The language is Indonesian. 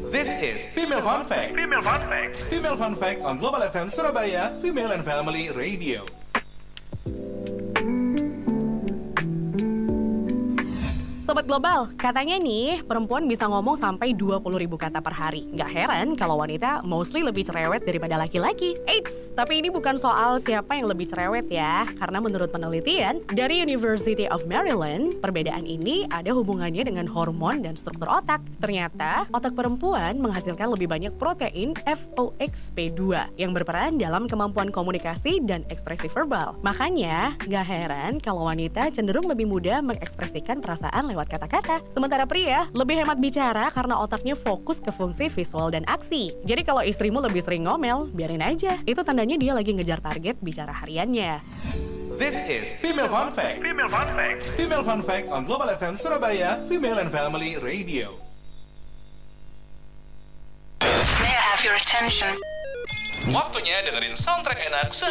This is Female Fun Fact. Female Fun Fact. Female Fun Fact on Global FM Surabaya, Female and Family Radio. Sobat Global, katanya nih perempuan bisa ngomong sampai 20.000 kata per hari. Nggak heran kalau wanita mostly lebih cerewet daripada laki-laki. Eits, tapi ini bukan soal siapa yang lebih cerewet ya. Karena menurut penelitian dari University of Maryland, perbedaan ini ada hubungannya dengan hormon dan struktur otak. Ternyata, otak perempuan menghasilkan lebih banyak protein FOXP2 yang berperan dalam kemampuan komunikasi dan ekspresi verbal. Makanya, nggak heran kalau wanita cenderung lebih mudah mengekspresikan perasaan lewat kata-kata. Sementara pria lebih hemat bicara karena otaknya fokus ke fungsi visual dan aksi. Jadi kalau istrimu lebih sering ngomel, biarin aja. Itu tandanya dia lagi ngejar target bicara hariannya. This is Female Fun Fact. Female Fun Fact. Female Fun Fact on Global FM Surabaya, Female and Family Radio. May I have your attention? Waktunya dengerin soundtrack enak